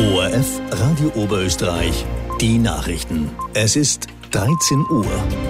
ORF Radio Oberösterreich, die Nachrichten. Es ist 13 Uhr.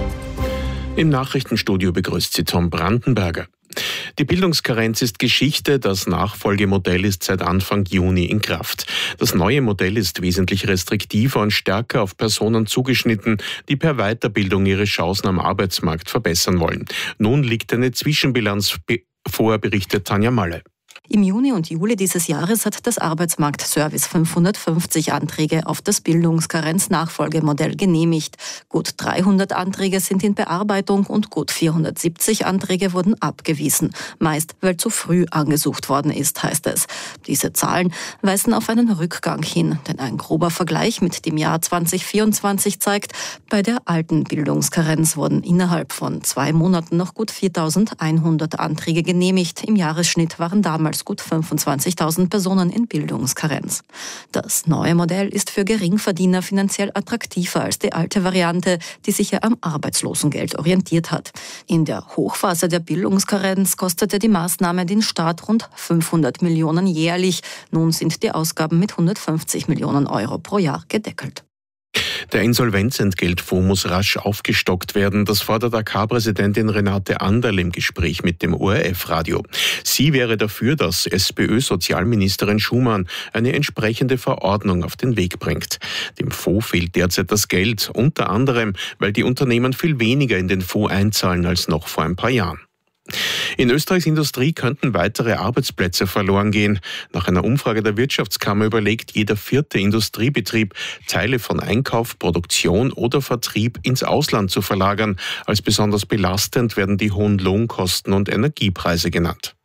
Im Nachrichtenstudio begrüßt Sie Tom Brandenberger. Die Bildungskarenz ist Geschichte, das Nachfolgemodell ist seit Anfang Juni in Kraft. Das neue Modell ist wesentlich restriktiver und stärker auf Personen zugeschnitten, die per Weiterbildung ihre Chancen am Arbeitsmarkt verbessern wollen. Nun liegt eine Zwischenbilanz vor, berichtet Tanja Malle. Im Juni und Juli dieses Jahres hat das Arbeitsmarktservice 550 Anträge auf das Bildungskarenz-Nachfolgemodell genehmigt. Gut 300 Anträge sind in Bearbeitung und gut 470 Anträge wurden abgewiesen. Meist, weil zu früh angesucht worden ist, heißt es. Diese Zahlen weisen auf einen Rückgang hin, denn ein grober Vergleich mit dem Jahr 2024 zeigt, bei der alten Bildungskarenz wurden innerhalb von 2 Monaten noch gut 4.100 Anträge genehmigt. Im Jahresschnitt waren damals gut 25.000 Personen in Bildungskarenz. Das neue Modell ist für Geringverdiener finanziell attraktiver als die alte Variante, die sich ja am Arbeitslosengeld orientiert hat. In der Hochphase der Bildungskarenz kostete die Maßnahme den Staat rund 500 Millionen jährlich. Nun sind die Ausgaben mit 150 Millionen Euro pro Jahr gedeckelt. Der Insolvenzentgeltfonds muss rasch aufgestockt werden. Das fordert AK-Präsidentin Renate Anderl im Gespräch mit dem ORF-Radio. Sie wäre dafür, dass SPÖ-Sozialministerin Schumann eine entsprechende Verordnung auf den Weg bringt. Dem Fonds fehlt derzeit das Geld, unter anderem, weil die Unternehmen viel weniger in den Fonds einzahlen als noch vor ein paar Jahren. In Österreichs Industrie könnten weitere Arbeitsplätze verloren gehen. Nach einer Umfrage der Wirtschaftskammer überlegt jeder 4. Industriebetrieb, Teile von Einkauf, Produktion oder Vertrieb ins Ausland zu verlagern. Als besonders belastend werden die hohen Lohnkosten und Energiepreise genannt.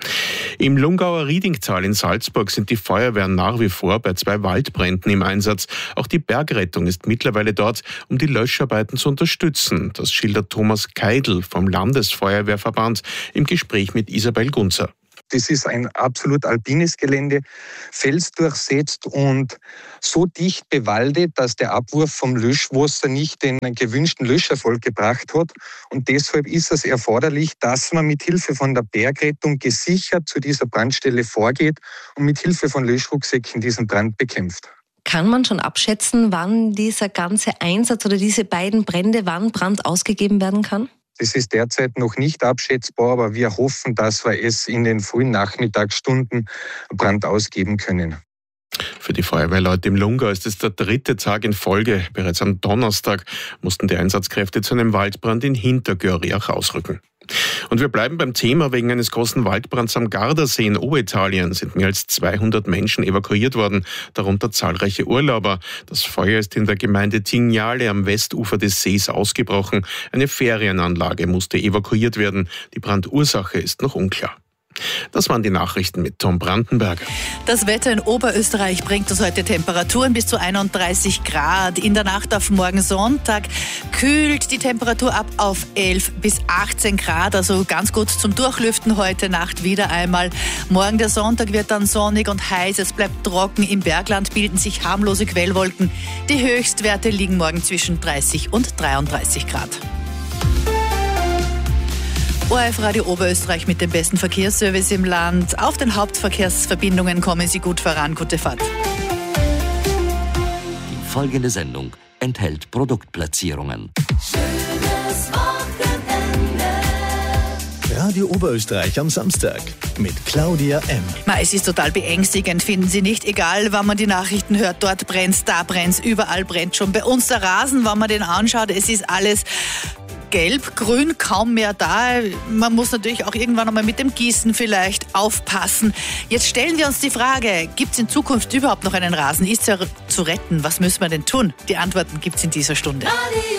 Im Lungauer Riedingtal in Salzburg sind die Feuerwehren nach wie vor bei 2 Waldbränden im Einsatz. Auch die Bergrettung ist mittlerweile dort, um die Löscharbeiten zu unterstützen. Das schildert Thomas Keidl vom Landesfeuerwehrverband im Gespräch mit Isabel Gunzer. Das ist ein absolut alpines Gelände, felsdurchsetzt und so dicht bewaldet, dass der Abwurf vom Löschwasser nicht den gewünschten Löscherfolg gebracht hat. Und deshalb ist es erforderlich, dass man mit Hilfe von der Bergrettung gesichert zu dieser Brandstelle vorgeht und mit Hilfe von Löschrucksäcken diesen Brand bekämpft. Kann man schon abschätzen, wann dieser ganze Einsatz oder diese beiden Brände, wann Brand ausgegeben werden kann? Das ist derzeit noch nicht abschätzbar, aber wir hoffen, dass wir es in den frühen Nachmittagsstunden Brand ausgeben können. Für die Feuerwehrleute im Lungau ist es der 3. Tag in Folge. Bereits am Donnerstag mussten die Einsatzkräfte zu einem Waldbrand in Hintergöriach ausrücken. Und wir bleiben beim Thema. Wegen eines großen Waldbrands am Gardasee in Oberitalien sind mehr als 200 Menschen evakuiert worden, darunter zahlreiche Urlauber. Das Feuer ist in der Gemeinde Tignale am Westufer des Sees ausgebrochen. Eine Ferienanlage musste evakuiert werden. Die Brandursache ist noch unklar. Das waren die Nachrichten mit Tom Brandenberger. Das Wetter in Oberösterreich bringt uns heute Temperaturen bis zu 31 Grad. In der Nacht auf morgen Sonntag kühlt die Temperatur ab auf 11 bis 18 Grad. Also ganz gut zum Durchlüften heute Nacht wieder einmal. Morgen der Sonntag wird dann sonnig und heiß. Es bleibt trocken. Im Bergland bilden sich harmlose Quellwolken. Die Höchstwerte liegen morgen zwischen 30 und 33 Grad. ORF Radio Oberösterreich mit dem besten Verkehrsservice im Land. Auf den Hauptverkehrsverbindungen kommen Sie gut voran. Gute Fahrt. Die folgende Sendung enthält Produktplatzierungen. Schönes Wochenende. Radio Oberösterreich am Samstag mit Claudia M. Es ist total beängstigend, finden Sie nicht? Egal, wann man die Nachrichten hört, dort brennt's, da brennt's, überall brennt schon. Bei uns der Rasen, wenn man den anschaut, es ist alles gelb, grün, kaum mehr da. Man muss natürlich auch irgendwann einmal mit dem Gießen vielleicht aufpassen. Jetzt stellen wir uns die Frage, gibt es in Zukunft überhaupt noch einen Rasen? Ist er zu retten? Was müssen wir denn tun? Die Antworten gibt es in dieser Stunde.